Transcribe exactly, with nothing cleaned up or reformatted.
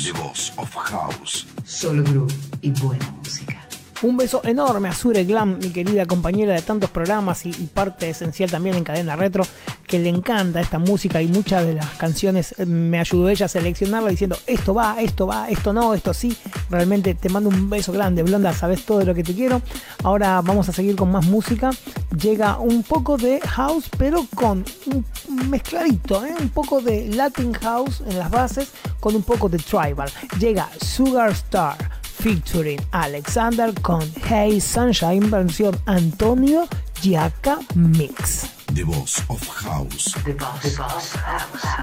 The Boss of House. Solo groove y buena música. Un beso enorme a Sure Glam, mi querida compañera de tantos programas y, y parte esencial también en Cadena Retro, que le encanta esta música y muchas de las canciones me ayudó ella a seleccionarla diciendo esto va, esto va, esto no, esto sí. Realmente te mando un beso grande, Blonda, sabes todo lo que te quiero. Ahora vamos a seguir con más música. Llega un poco de house, pero con un mezcladito, ¿eh? Un poco de Latin house en las bases con un poco de tribal. Llega Sugar Star featuring Alexander con Hey Sunshine versión Antonio Giaca Mix. The Boss of House. The Boss of House.